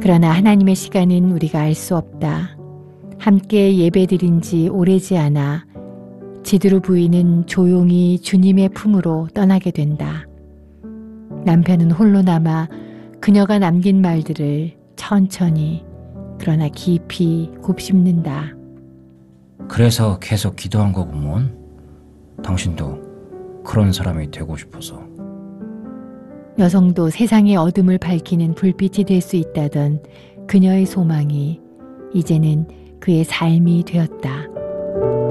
그러나 하나님의 시간은 우리가 알 수 없다. 함께 예배드린 지 오래지 않아 지두루 부인은 조용히 주님의 품으로 떠나게 된다. 남편은 홀로 남아 그녀가 남긴 말들을 천천히 그러나 깊이 곱씹는다. 그래서 계속 기도한 거구먼. 당신도 그런 사람이 되고 싶어서. 여성도 세상의 어둠을 밝히는 불빛이 될 수 있다던 그녀의 소망이 이제는 그의 삶이 되었다.